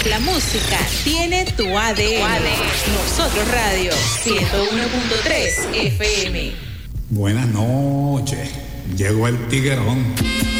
La música tiene tu ADN. Nosotros Radio 101.3 FM. Buenas noches. Llegó el tiguerón.